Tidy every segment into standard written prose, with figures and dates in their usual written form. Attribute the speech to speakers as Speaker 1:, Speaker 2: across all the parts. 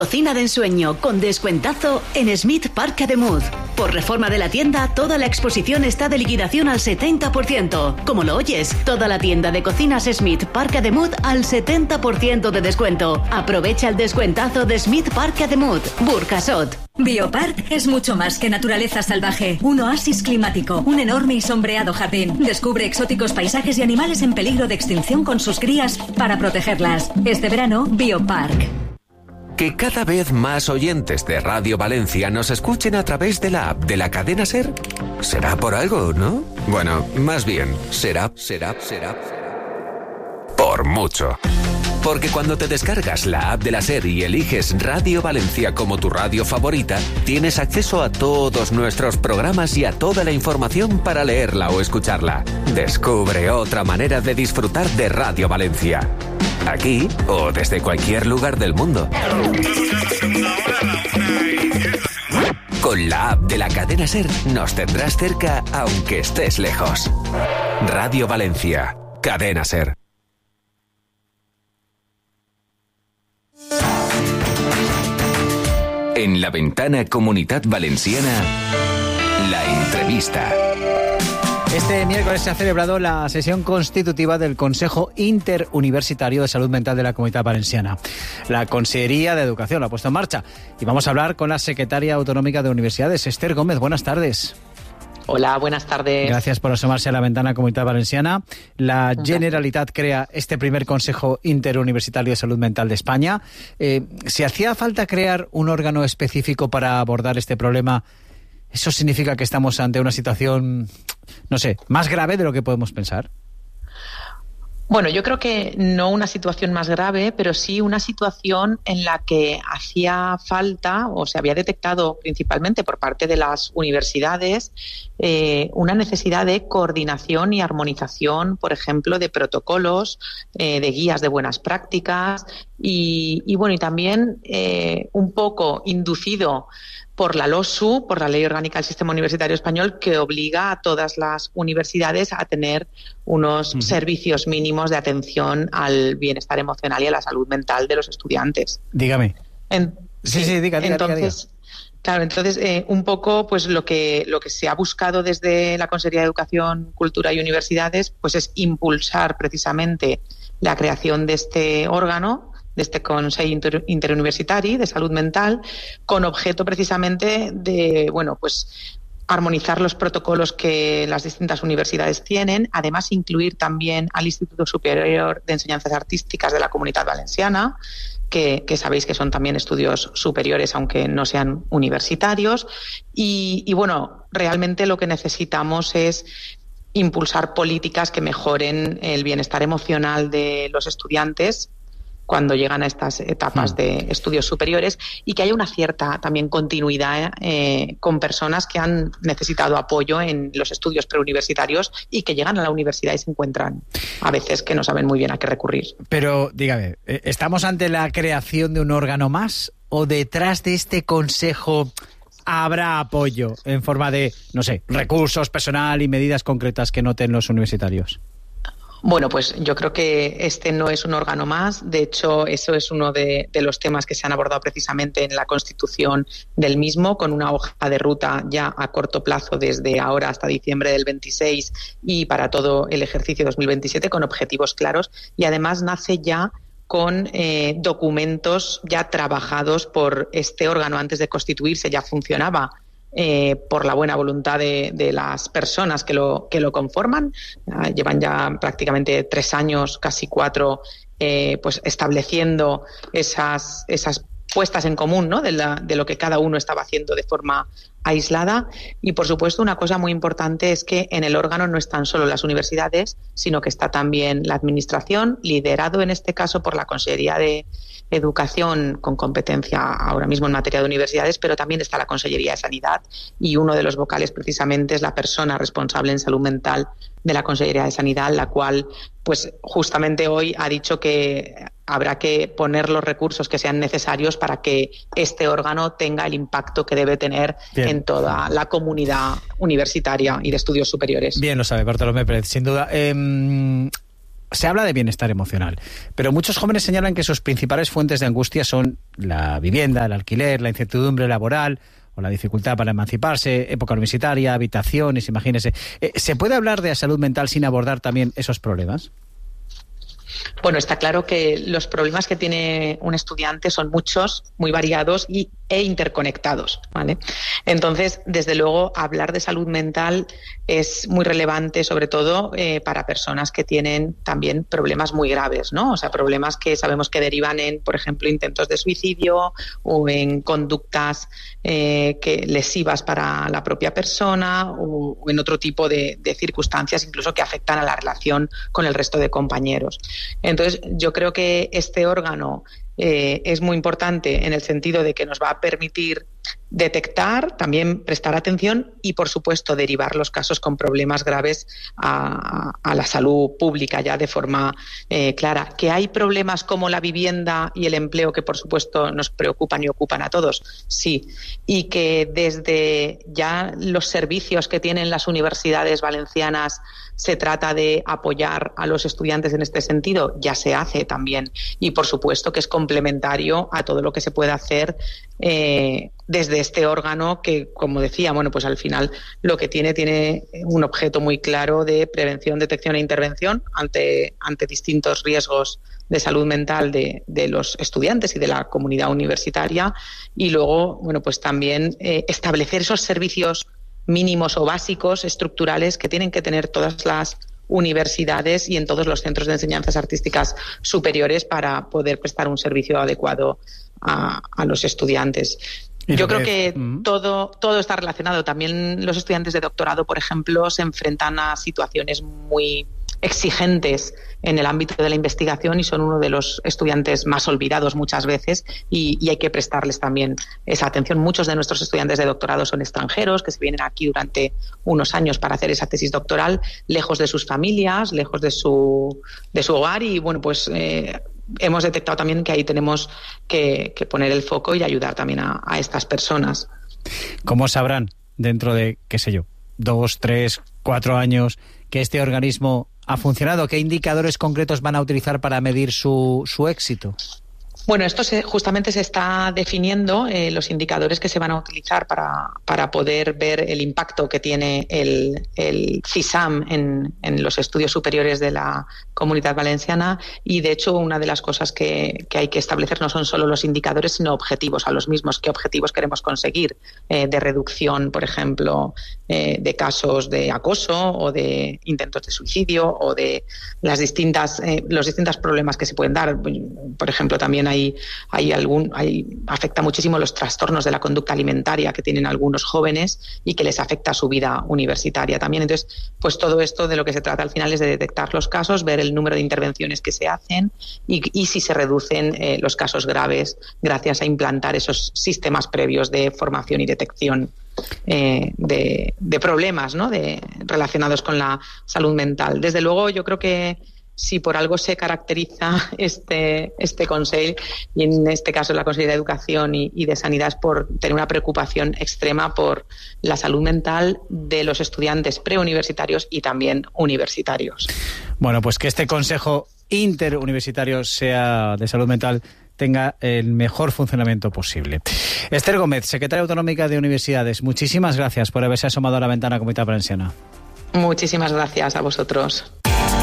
Speaker 1: Cocina de ensueño con descuentazo en Smith Park Ademuz. Por reforma de la tienda, toda la exposición está de liquidación al 70%. Como lo oyes, toda la tienda de cocinas Smith Park Ademuz al 70% de descuento. Aprovecha el descuentazo de Smith Park Ademuz, Burjasot.
Speaker 2: Biopark es mucho más que naturaleza salvaje. Un oasis climático, un enorme y sombreado jardín. Descubre exóticos paisajes y animales en peligro de extinción con sus crías para protegerlas. Este verano, Biopark.
Speaker 3: Que cada vez más oyentes de Radio Valencia nos escuchen a través de la app de la cadena SER. Será por algo, ¿no? Bueno, más bien, será por mucho. Porque cuando te descargas la app de la SER y eliges Radio Valencia como tu radio favorita, tienes acceso a todos nuestros programas y a toda la información para leerla o escucharla. Descubre otra manera de disfrutar de Radio Valencia. Aquí o desde cualquier lugar del mundo. Con la app de la cadena SER nos tendrás cerca aunque estés lejos. Radio Valencia, cadena SER. En la ventana Comunitat Valenciana, la entrevista.
Speaker 4: Este miércoles se ha celebrado la sesión constitutiva del Consejo Interuniversitario de Salud Mental de la Comunitat Valenciana. La Consellería de Educación la ha puesto en marcha y vamos a hablar con la secretaria autonómica de Universidades, Esther Gómez. Buenas tardes.
Speaker 5: Hola, buenas tardes.
Speaker 4: Gracias por asomarse a la ventana Comunitat Valenciana. La Generalitat crea este primer Consejo Interuniversitario de Salud Mental de España. Si hacía falta crear un órgano específico para abordar este problema, ¿eso significa que estamos ante una situación, no sé, más grave de lo que podemos pensar?
Speaker 5: Bueno, yo creo que no una situación más grave, pero sí una situación en la que hacía falta, o se había detectado principalmente por parte de las universidades, una necesidad de coordinación y armonización, por ejemplo, de protocolos, de guías de buenas prácticas y bueno, y también un poco inducido por la LOSU, por la Ley Orgánica del Sistema Universitario Español, que obliga a todas las universidades a tener unos servicios mínimos de atención al bienestar emocional y a la salud mental de los estudiantes.
Speaker 4: Dígame. Diga.
Speaker 5: Claro, entonces un poco pues lo que se ha buscado desde la Consellería de Educación, Cultura y Universidades pues es impulsar precisamente la creación de este órgano, de este Consell Interuniversitari de Salud Mental, con objeto precisamente de, bueno, pues armonizar los protocolos que las distintas universidades tienen, además incluir también al Instituto Superior de Enseñanzas Artísticas de la Comunitat Valenciana, que sabéis que son también estudios superiores, aunque no sean universitarios, y bueno, realmente lo que necesitamos es impulsar políticas que mejoren el bienestar emocional de los estudiantes cuando llegan a estas etapas de estudios superiores y que haya una cierta también continuidad con personas que han necesitado apoyo en los estudios preuniversitarios y que llegan a la universidad y se encuentran a veces que no saben muy bien a qué recurrir.
Speaker 4: Pero dígame, ¿estamos ante la creación de un órgano más o detrás de este consejo habrá apoyo en forma de, no sé, recursos, personal y medidas concretas que noten los universitarios?
Speaker 5: Bueno, pues yo creo que este no es un órgano más. De hecho, eso es uno de los temas que se han abordado precisamente en la constitución del mismo, con una hoja de ruta ya a corto plazo desde ahora hasta diciembre del 26 y para todo el ejercicio 2027 con objetivos claros. Y además nace ya con documentos ya trabajados por este órgano. Antes de constituirse ya funcionaba por la buena voluntad de las personas que lo conforman. Llevan ya prácticamente 3 años, casi 4, pues estableciendo esas puestas en común, ¿no? de lo que cada uno estaba haciendo de forma aislada. Y por supuesto una cosa muy importante es que en el órgano no están solo las universidades, sino que está también la administración, liderado en este caso por la Consellería de Educación, con competencia ahora mismo en materia de universidades, pero también está la Consellería de Sanidad y uno de los vocales precisamente es la persona responsable en salud mental de la Consellería de Sanidad, la cual pues justamente hoy ha dicho que habrá que poner los recursos que sean necesarios para que este órgano tenga el impacto que debe tener en toda la comunidad universitaria y de estudios superiores.
Speaker 4: Bien lo sabe Bartolomé Pérez, sin duda. Se habla de bienestar emocional, pero muchos jóvenes señalan que sus principales fuentes de angustia son la vivienda, el alquiler, la incertidumbre laboral o la dificultad para emanciparse, época universitaria, habitaciones, imagínese. ¿Se puede hablar de salud mental sin abordar también esos problemas?
Speaker 5: Bueno, está claro que los problemas que tiene un estudiante son muchos, muy variados e interconectados, ¿vale? Entonces, desde luego, hablar de salud mental es muy relevante, sobre todo para personas que tienen también problemas muy graves, ¿no? O sea, problemas que sabemos que derivan en, por ejemplo, intentos de suicidio o en conductas lesivas para la propia persona o en otro tipo de circunstancias, incluso que afectan a la relación con el resto de compañeros. Entonces, yo creo que este órgano es muy importante en el sentido de que nos va a permitir detectar, también prestar atención y, por supuesto, derivar los casos con problemas graves a la salud pública ya de forma clara. Que hay problemas como la vivienda y el empleo que, por supuesto, nos preocupan y ocupan a todos, sí. Y que desde ya los servicios que tienen las universidades valencianas se trata de apoyar a los estudiantes en este sentido, ya se hace también. Y, por supuesto, que es complementario a todo lo que se puede hacer desde este órgano que, como decía, bueno, pues al final lo que tiene un objeto muy claro de prevención, detección e intervención ante distintos riesgos de salud mental de los estudiantes y de la comunidad universitaria, y luego, bueno, pues también establecer esos servicios mínimos o básicos, estructurales, que tienen que tener todas las universidades y en todos los centros de enseñanzas artísticas superiores para poder prestar un servicio adecuado a los estudiantes. Yo creo que todo está relacionado. También los estudiantes de doctorado, por ejemplo, se enfrentan a situaciones muy exigentes en el ámbito de la investigación y son uno de los estudiantes más olvidados muchas veces y hay que prestarles también esa atención. Muchos de nuestros estudiantes de doctorado son extranjeros que se vienen aquí durante unos años para hacer esa tesis doctoral, lejos de sus familias, lejos de su hogar, y bueno, pues hemos detectado también que ahí tenemos que poner el foco y ayudar también a estas personas.
Speaker 4: ¿Cómo sabrán dentro de, qué sé yo, 2, 3, 4 años que este organismo ha funcionado? ¿Qué indicadores concretos van a utilizar para medir su éxito?
Speaker 5: Bueno, esto justamente se está definiendo los indicadores que se van a utilizar para poder ver el impacto que tiene el CISAM en los estudios superiores de la Comunidad Valenciana, y de hecho una de las cosas que hay que establecer no son solo los indicadores sino objetivos a los mismos. ¿Qué objetivos queremos conseguir de reducción, por ejemplo, de casos de acoso o de intentos de suicidio o de los distintos problemas que se pueden dar? Por ejemplo, también afecta muchísimo los trastornos de la conducta alimentaria que tienen algunos jóvenes y que les afecta a su vida universitaria también. Entonces, pues todo esto de lo que se trata al final es de detectar los casos, ver el número de intervenciones que se hacen y si se reducen los casos graves gracias a implantar esos sistemas previos de formación y detección de problemas, ¿no?, relacionados con la salud mental. Desde luego, yo creo que si por algo se caracteriza este Consell, y en este caso la Consellería de Educación y de Sanidad, es por tener una preocupación extrema por la salud mental de los estudiantes preuniversitarios y también universitarios.
Speaker 4: Bueno, pues que este Consejo Interuniversitario sea de salud mental tenga el mejor funcionamiento posible. Esther Gómez, secretaria autonómica de Universidades, muchísimas gracias por haberse asomado a la ventana Comunitat Valenciana.
Speaker 5: Muchísimas gracias a vosotros.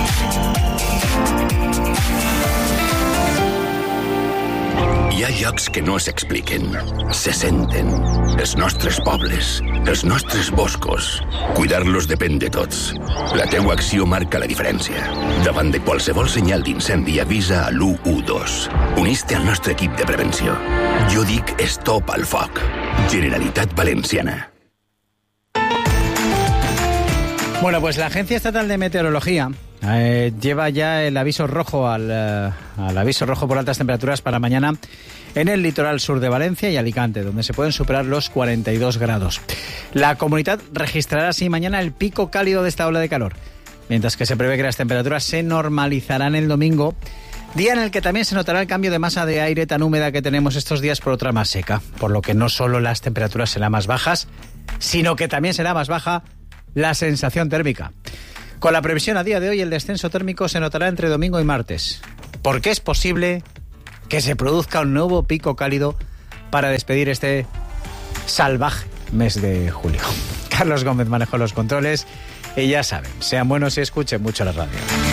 Speaker 6: Hi ha llocs que no s'expliquen, se senten. Els nostres pobles, els nostres boscos. Cuidar-los depèn de tots. La teua acció marca la diferència. Davant de qualsevol senyal d'incendi, avisa a l'112. Unís-te al nostre equip de prevenció. Jo dic stop al foc. Generalitat Valenciana.
Speaker 4: Bueno, pues la Agencia Estatal de Meteorología lleva ya el aviso rojo al aviso rojo por altas temperaturas para mañana en el litoral sur de Valencia y Alicante, donde se pueden superar los 42 grados. La comunidad registrará así mañana el pico cálido de esta ola de calor, mientras que se prevé que las temperaturas se normalizarán el domingo, día en el que también se notará el cambio de masa de aire tan húmeda que tenemos estos días por otra más seca, por lo que no solo las temperaturas serán más bajas, sino que también será más baja la sensación térmica. Con la previsión a día de hoy, el descenso térmico se notará entre domingo y martes, porque es posible que se produzca un nuevo pico cálido para despedir este salvaje mes de julio. Carlos Gómez manejó los controles y ya saben, sean buenos y escuchen mucho la radio.